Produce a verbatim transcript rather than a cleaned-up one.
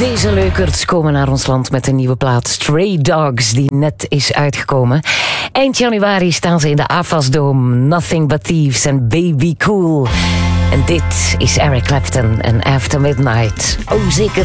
Deze leukers komen naar ons land met een nieuwe plaat Stray Dogs, die net is uitgekomen. Eind januari staan ze in de A F A S Dome. Nothing But Thieves en Baby Cool. En dit is Eric Clapton en After Midnight. Oh, zeker.